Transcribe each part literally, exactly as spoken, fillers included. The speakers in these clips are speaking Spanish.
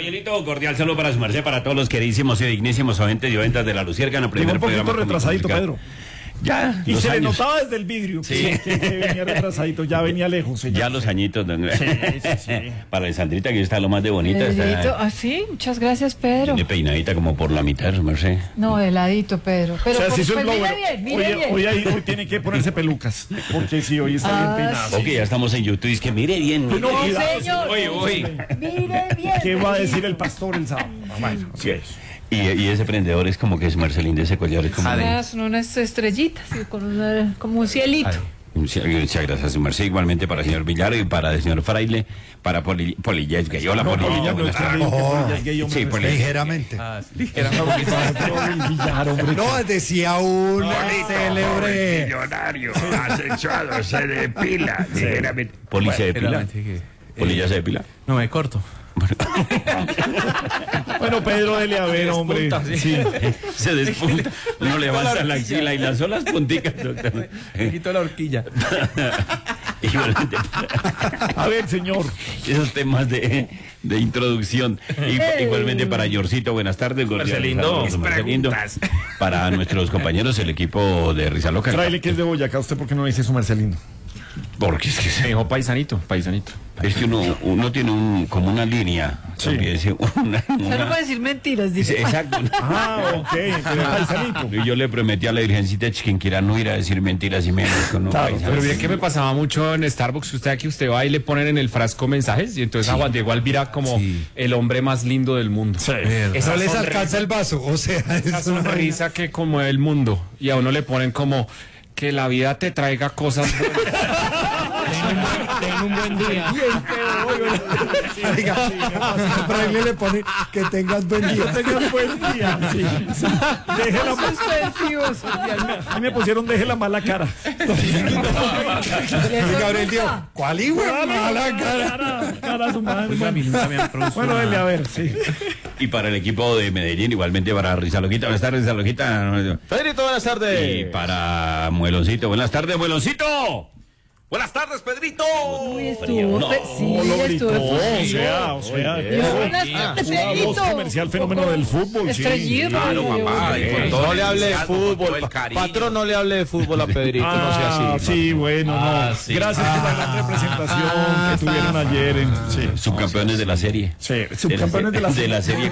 Javierito, cordial saludo para su merced, para todos los queridísimos y dignísimos oyentes y oyentas de la Luciérgana, primer Llegó un poquito programa retrasadito, musical. Pedro. Ya, Y los se le años. notaba desde el vidrio. Sí. Que, que venía retrasadito, ya venía lejos. Señor. Ya los añitos. ¿no? Sí, sí, sí. Para Alessandrita, que está lo más de bonita. Pedrito, Está ah, sí, muchas gracias, Pedro. viene peinadita como por la mitad, su merced. No, heladito, Pedro. Pero O sea, por- si hizo el pues blower. mire bien, mire Hoy, bien. hoy, ahí- hoy tiene que ponerse pelucas. Porque sí, hoy está bien Ah, peinado. Ok, ya estamos en YouTube. Es que mire bien. No, No, cuidado, señor. Oye, oye. Mire bien. ¿Qué va a decir el pastor el sábado? Bueno, así es. Y, y ese prendedor es como que es Marcelín de ese collar. Es como. Unas, son unas estrellitas, sí, con una, como un cielito. Muchas muchas gracias, su merced. Igualmente para el señor Villar y para el señor Fraile, para Poli, Polilla, es gay. Hola, No, Polilla. Polilla, no, buenas es que tardes. le digo que Oh. Polilla es gay, hombre, Sí, no Polilla. es Ligeramente. gay. Villar, hombre. No, decía un célebre. Millonario, asexuado, se depila. Ligeramente. Poli se depila. Espérate que- Polilla se depila. No, me corto. Bueno, Pedro, dele a ver, hombre. Sí. Se despunta. No levanta la axila y las solas punticas, doctor. Me quito la horquilla. Igualmente. A ver, señor. Esos temas de, de introducción. Y, igualmente para Yorcito, buenas tardes. Marcelindo. Saludos, Marcelindo. Para nuestros compañeros, el equipo de Risa Loca. Traile que es de Boyacá. ¿Usted por qué no dice su Marcelino? Porque es que, Me se- dijo paisanito, paisanito. es que uno, uno tiene un, como una línea. Sí. también, sí, una- O sea, no una- puede decir mentiras, sí, dice. exacto. Ah, ok. Pero paisanito. Y yo le prometí a la Virgencita que quien quiera no ir a decir mentiras y menos con un Claro, paisano. Pero bien que me pasaba mucho en Starbucks, que usted aquí usted va y le ponen en el frasco mensajes y entonces a Juan Diego Alvira como el hombre más lindo del mundo. Sí. Esa No les sonrisa- alcanza el vaso. O sea, esa es una sonrisa que como el mundo y a uno le ponen como que la vida te traiga cosas buenas. Ten un buen día. Oiga, a Fraile le pone que tengas buen día. Tengan buen día. Sí. Sí. Deje la ma- Suspensivos. A mí me pusieron deje la mala cara. Y Gabriel dijo, ¿cuál hijo de mala cara? Cara, cara a su madre. A mí nunca me han producido Bueno, dele a nada. ver, sí. Y para el equipo de Medellín, igualmente para Risa Loquita. Buenas tardes, Risa Loquita. Pedrito, buenas tardes. Y para Mueloncito. Buenas tardes, Mueloncito. Buenas tardes, Pedrito. Uy, estuvo. No, fe- sí, No lo gritó, estuvo. o sea, o sea. Buenas Una tardes, voz Pedrito. comercial, fenómeno del fútbol, sí. Estrellito. Claro, mamá. y con todo No el le hable de entusiasmo, con todo fútbol. el cariño. Patrón, no le hable de fútbol a Pedrito, no sea Ah, así. sí, bueno, Ah, no. sí. Gracias por la gran representación que tuvieron ayer en. Sí, Subcampeones de la serie. sí, subcampeones de la de la serie.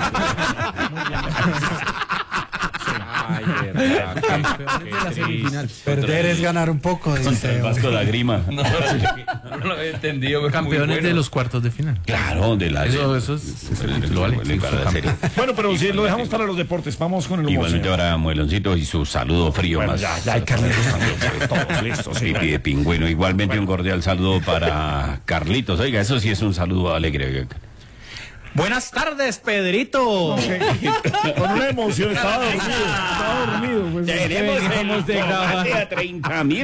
Ay, verdad, qué- qué triste. Perder es ganar un poco, Contra el dice. Vasco da Grima. No, no lo había entendido. Campeones de los cuartos de final. Claro, de la Eso, eso es, lo vale. de la serie. Bueno, pero sí, lo dejamos para los deportes. Vamos con el humor. Igualmente señor. ahora Mueloncito y su saludo frío Bueno, más. ya, ya hay Carlitos también. Todos listos, sí. Y de pingüino. Igualmente un cordial saludo para Carlitos. Oiga, eso sí es un saludo alegre. Buenas tardes, Pedrito. Con una emoción, estaba dormido. Estaba dormido. Pues, Veníamos de grabar. a treinta mil.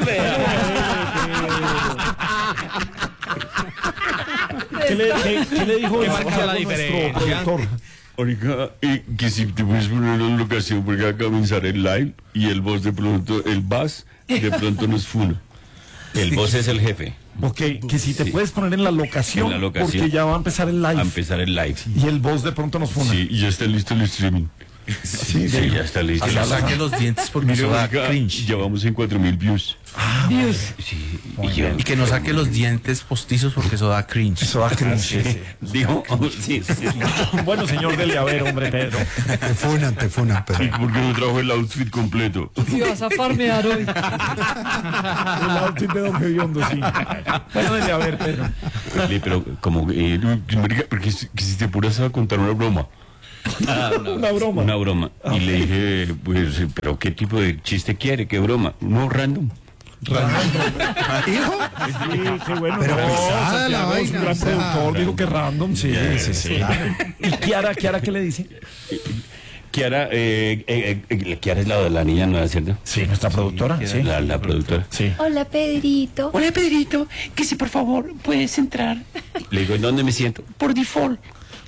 ¿Qué le, qué- qué le dijo ¿Qué el- marca la nuestro diferencia? productor? Oiga, y que si te puedes poner en locación porque va a comenzar el live y el boss de pronto, el bass de pronto nos funa. El boss es el jefe. Ok, que si te Sí. puedes poner en la locación, En la locación. porque ya va a empezar el live. A empezar el live. Y el voz de pronto nos pone. Sí, y ya está listo el streaming. Sí, Sí, ya está listo. No saque los dientes porque Mire, eso da oiga, cringe. ya vamos en cuatro mil views. Dios. Sí, y yo, Y que no saque los dientes postizos porque eso da cringe. Eso va a cringe, sí, sí. dijo, sí, sí. Bueno, señor, dele a ver, hombre, Pedro. Te funan, te funan, ¿Y pero. por qué no trajo el outfit completo? Si vas a farmear hoy. El outfit de Don Gediondo, sí. Bueno, dele a ver, Pedro. Sí, pero como, eh, marica, porque si, que si te puras a contar una broma. Una broma. Una broma. Y le dije, pues, pero ¿qué tipo de chiste quiere? ¿Qué broma? No, random. ¿Hijo? Sí, qué bueno. Pero no, pesada la Santiago es un vaina, gran o sea, productor, dijo que random, sí, sí, sí. ¿Y Kiara, Kiara qué le dice? Kiara, eh, eh, eh, Kiara es la de la niña nueva, ¿cierto? Sí, nuestra productora, sí. La, la productora. Sí. Hola, Pedrito. Hola, Pedrito, que si por favor puedes entrar. Le digo, ¿en dónde me siento? Por default.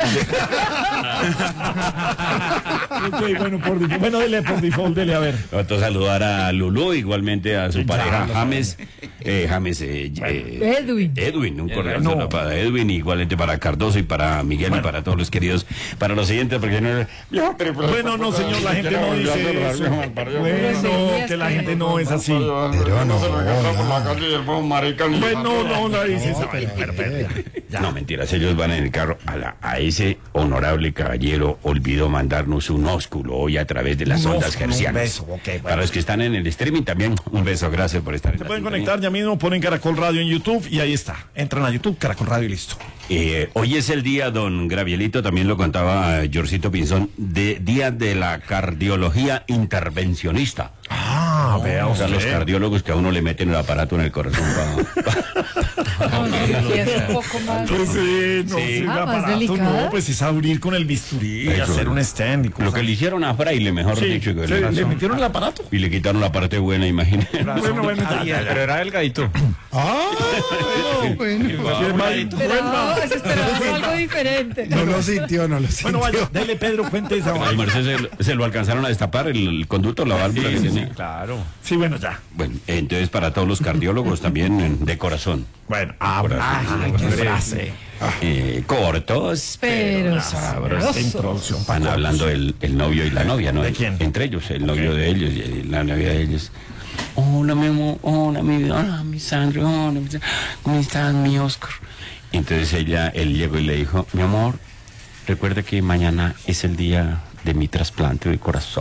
Ok, bueno, por default. Bueno, dele por default, dele a ver. Otro saludar a Lulú, igualmente a su Sí, pareja claro, James, eh, James eh, eh, Edwin. Edwin, un correo no. para Edwin, igualmente para Cardoso y para Miguel y para todos los queridos, para los siguientes, porque no, no, pero- Bueno, no, señor, la gente no dice eso. Bueno, que la gente no es así. Pero no, Bueno, no, no dice eso. No, mentiras, ellos van en el carro. A, la- a ese honorable caballero olvidó mandarnos un ósculo hoy a través de las Un ondas ósculo, un hercianas. beso, ok, bueno. Para los que están en el streaming también, un beso, gracias por estar en Se la pueden sintonía. conectar ya mismo, ponen Caracol Radio en YouTube y ahí está. Entran a YouTube, Caracol Radio y listo. Eh, hoy es el día, don Gravielito, también lo contaba eh, Jorcito Pinzón, de día de la cardiología intervencionista. Ah, vea O sea, los usted. cardiólogos que a uno le meten el aparato en el corazón. pa- pa- No, cirugía es un poco más. Pues sí, no, Sí. sí, Ah, más aparato, delicada. no, pues es abrir con el bisturí, Eso, hacer un stand y Lo cosas. que le hicieron a Fraile, mejor Sí, dicho. Que ¿le, le- le metieron el aparato? Y le quitaron la parte buena, imagínate. Bueno, bueno, ya, ya, ya. Pero era delgadito. Ah, bueno. Bien, Marito, Esperaba, bueno. se esperaba algo diferente. No lo sintió, no lo sintió. Bueno, vaya, dele Pedro, cuente esa Al vaina. Merced se, se lo alcanzaron a destapar el, el conducto, la válvula que tenía. Claro. Sí, bueno, ya. Bueno, entonces para todos los cardiólogos también eh, de corazón. Bueno, ah, Corazón. ay, qué frase. Eh, cortos, Pero pero Esta sabrosos. introducción. Van hablando el, el novio y la novia, ¿no? ¿De quién? Entre ellos, el novio de ellos y la novia de ellos. Hola, mi amor, hola, mi vida, hola, mi sangre, hola, mi sangre. ¿Cómo estás, mi Oscar? Entonces ella, él llegó y le dijo, mi amor, recuerda que mañana es el día de mi trasplante de corazón.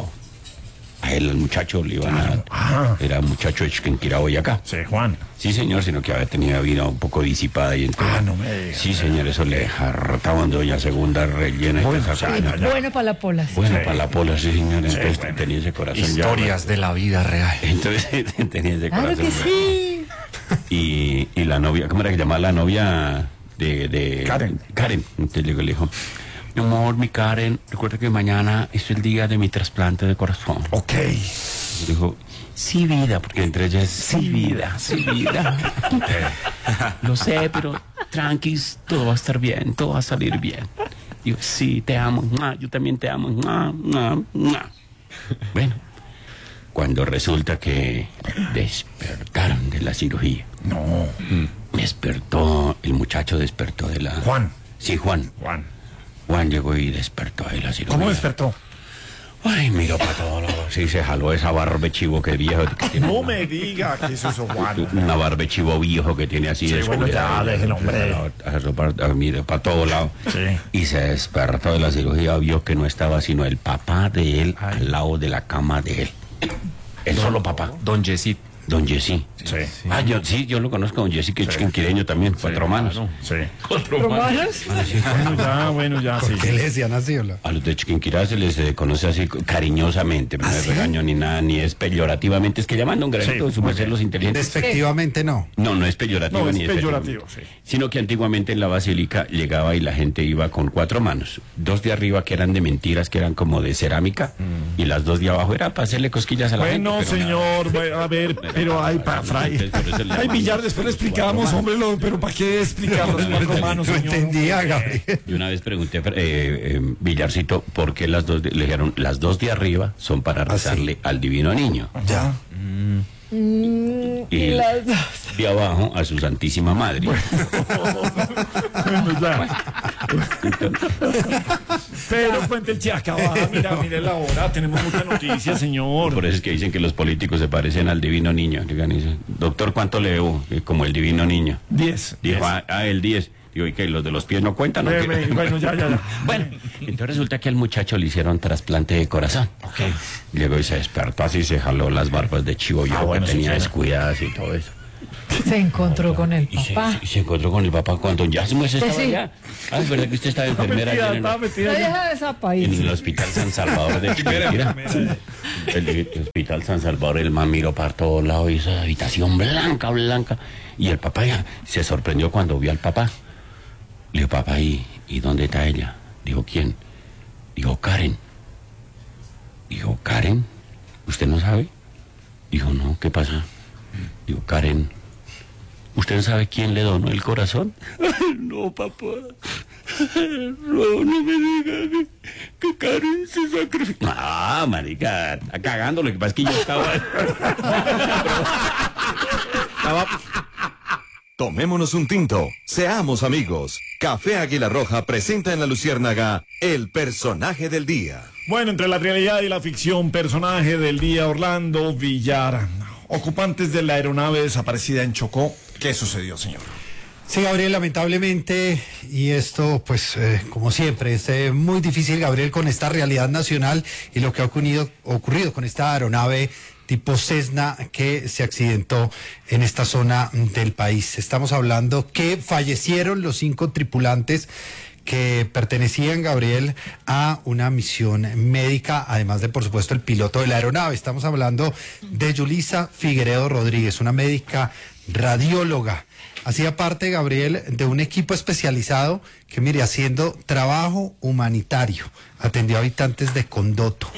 A él, al muchacho, le iban a... Ah. Era muchacho de Chiquinquirá, Boyacá. Sí, Juan. Sí, señor, sino que había tenido vida un poco disipada y entonces... Ah, no me digas. Sí, señor, eso le hartaban doña segunda rellena y Bueno, toda esa ya, vaina. ya, ya. Bueno para la pola. sí. Bueno, Sí. para la pola, sí, señor, entonces bueno. tenía ese corazón ya, Historias de la vida real. bueno. Entonces tenía ese Claro corazón. que bueno. sí. Y, y la novia, ¿cómo era que llamaba la novia de... de Karen. Karen. Entonces llegó y le dijo, mi amor, mi Karen, recuerda que mañana es el día de mi trasplante de corazón. Ok. Y dijo, sí, vida, porque entre ellas es sí, vida, sí, vida. Lo sé, pero tranquis, todo va a estar bien, todo va a salir bien. Digo, sí, te amo, mua, yo también te amo. Mua, mua, mua. Bueno, cuando resulta que despertaron de la cirugía, No. despertó, el muchacho despertó de la... Juan. Sí, Juan. Juan. Juan llegó y despertó de la cirugía. ¿Cómo despertó? Ay, miró para todos lados. Sí, se jaló esa barba chivo que viejo. Que tiene No una- me diga que es eso, Juan. Una barba chivo viejo que tiene así Sí, bueno, ya, deje el hombre. Mire, para todos lados. Sí. Y se despertó de la cirugía, vio que no estaba sino el papá de él al lado de la cama de él. El solo papá. Don Yesid. Don Jessy. Sí. Ah, yo sí, yo lo conozco, don Jessy, que es chiquinquireño también, cuatro manos. Sí. ¿Romanos? Bueno, ya, bueno, ya, sí. ¿Qué le decían así, hola? A los de Chiquinquirá se les eh, conoce así cariñosamente, no es regaño ni nada, ni es peyorativamente, es que llaman don Granito, Sí, su muy merced bien. los inteligentes. Despectivamente no. No, no es peyorativo No, es ni es peyorativo, sí. Sino que antiguamente en la basílica llegaba y la gente iba con cuatro manos. Dos de arriba que eran de mentiras, que eran como de cerámica, y las dos de abajo era para hacerle cosquillas a la Bueno, gente. pero señor, bueno, a ver, pero hay para Fray. Pero es el- Ay, Villar, después le explicamos, hombre, lo- pero ¿para qué explicar los cuatro manos, No señor? entendía, Gabriel. Yo una vez pregunté a eh, eh, Villarcito por qué las dos, de- le dijeron, las dos de arriba son para rezarle al divino niño. Ya. Y Las dos. de abajo a su santísima madre. Bueno, ya. Pero cuente el chiacabá, mira, mire la hora, tenemos mucha noticia, señor. Por eso es que dicen que los políticos se parecen al divino niño. Digan, dice, doctor, ¿cuánto le debo? Eh, Como el divino niño. Diez. Dijo, diez. ah, ah, el diez. Digo, ¿y qué? ¿Los de los pies no cuentan? o Ve, qué? ve, bueno, ya, ya, ya. Bueno, entonces resulta que al muchacho le hicieron trasplante de corazón. Llegó y se despertó así, se jaló las barbas de chivo viejo Ah, bueno, que sí, tenía sí. descuidadas y todo eso. Se encontró con el Y se, papá. y se encontró con el papá cuando ya se estaba Sí. allá. Ah, es verdad que usted estaba enfermera Mentira, ayer en, estaba el- metida No ya. deja de esa en país. el Hospital San Salvador de Chiquinquirá. El Hospital San Salvador, el man miró para todos lados y esa habitación blanca, blanca. Y el papá ya se sorprendió cuando vio al papá. Le dijo, papá, ¿y, ¿y dónde está ella? Dijo, ¿quién? Dijo, Karen. Dijo, ¿Karen? ¿Usted no sabe? Dijo, no, ¿qué pasa? Dijo, Karen ¿Usted sabe quién le donó el corazón? No, papá. No, no me diga que, que Karen se sacrificó. Ah, marica, está cagando. Lo que pasa es que yo estaba... estaba... Tomémonos un tinto, seamos amigos. Café Águila Roja presenta en La Luciérnaga el personaje del día. Bueno, entre la realidad y la ficción, personaje del día, Orlando Villar. Ocupantes de la aeronave desaparecida en Chocó. ¿Qué sucedió, señor? Sí, Gabriel, lamentablemente, y esto, pues, eh, como siempre, es eh, muy difícil, Gabriel, con esta realidad nacional y lo que ha ocurrido, ocurrido con esta aeronave tipo Cessna que se accidentó en esta zona del país. Estamos hablando que fallecieron los cinco tripulantes que pertenecían, Gabriel, a una misión médica, además de, por supuesto, el piloto de la aeronave. Estamos hablando de Yulisa Figueredo Rodríguez, una médica radióloga. Hacía parte, Gabriel, de un equipo especializado que, mire, haciendo trabajo humanitario, atendió a habitantes de Condoto.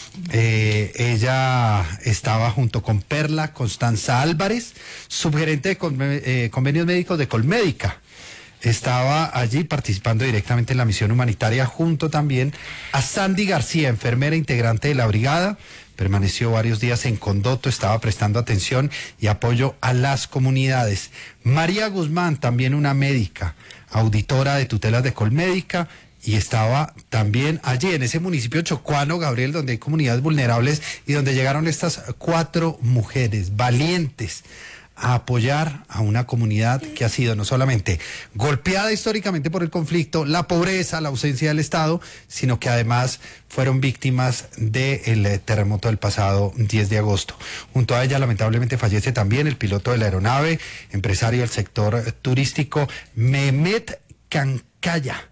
Eh, ella estaba junto con Perla Constanza Álvarez, subgerente de conven- eh, convenios médicos de Colmédica. Estaba allí participando directamente en la misión humanitaria, junto también a Sandy García, enfermera integrante de la brigada. Permaneció varios días en Condoto, estaba prestando atención y apoyo a las comunidades. María Guzmán, también una médica, auditora de tutelas de Colmédica, y estaba también allí en ese municipio chocuano, Gabriel, donde hay comunidades vulnerables y donde llegaron estas cuatro mujeres valientes a apoyar a una comunidad que ha sido no solamente golpeada históricamente por el conflicto, la pobreza, la ausencia del Estado, sino que además fueron víctimas del terremoto del pasado diez de agosto. Junto a ella, lamentablemente, fallece también el piloto de la aeronave, empresario del sector turístico, Mehmet Cancaya.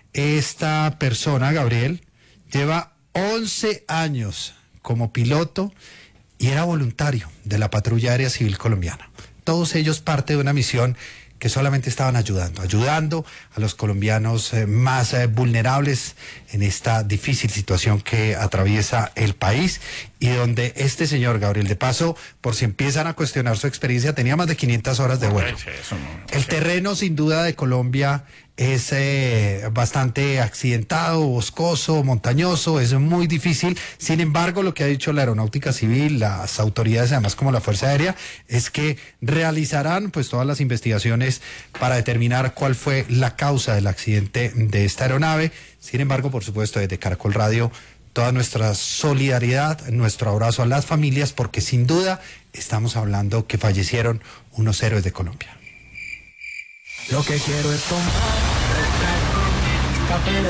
Esta persona, Gabriel, lleva once años como piloto y era voluntario de la Patrulla Aérea Civil Colombiana. Todos ellos parte de una misión que solamente estaban ayudando, ayudando a los colombianos eh, más eh, vulnerables en esta difícil situación que atraviesa el país y donde este señor, Gabriel, de paso, por si empiezan a cuestionar su experiencia, tenía más de quinientas horas de vuelo. El terreno, sin duda, de Colombia es eh, bastante accidentado, boscoso, montañoso, es muy difícil. Sin embargo, lo que ha dicho la Aeronáutica Civil, las autoridades, además como la Fuerza Aérea, es que realizarán pues todas las investigaciones para determinar cuál fue la causa del accidente de esta aeronave. Sin embargo, por supuesto, desde Caracol Radio, toda nuestra solidaridad, nuestro abrazo a las familias, porque sin duda estamos hablando que fallecieron unos héroes de Colombia. Lo que quiero es tomar café, café de